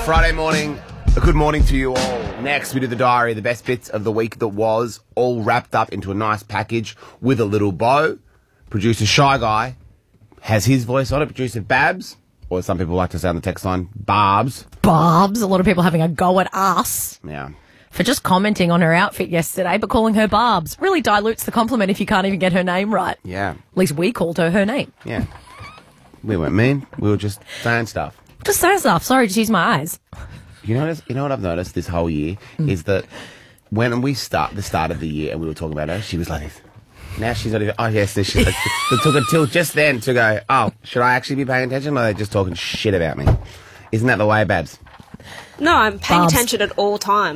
Friday morning. A good morning to you all. Next, we do the diary, the best bits of the week that was, all wrapped up into a nice package with a little bow. Producer Shy Guy has his voice on it. Producer Babs, or some people like to say on the text line, Barbs. Barbs. A lot of people having a go at us. Yeah. For just commenting on her outfit yesterday, but calling her Barbs. Really dilutes the compliment if you can't even get her name right. Yeah. At least we called her name. Yeah. We weren't mean. We were just saying stuff. Just saying stuff. Sorry, just use my eyes. You know what I've noticed this whole year is that when we start the start of the year and we were talking about her, she was like this. Now she's not even. Oh yes, she's like, it took until just then to go. Oh, should I actually be paying attention, or are they just talking shit about me? Isn't that the way, Babs? No, I'm paying Barbs. attention at all times.